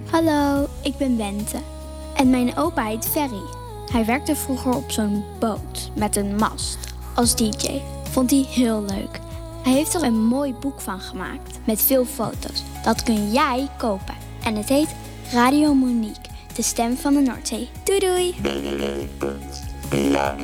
Hallo, ik ben Bente. En mijn opa heet Ferry. Hij werkte vroeger op zo'n boot met een mast als DJ. Vond hij heel leuk. Hij heeft er een mooi boek van gemaakt met veel foto's. Dat kun jij kopen. En het heet Radio Monique, de stem van de Noordzee. Doei doei!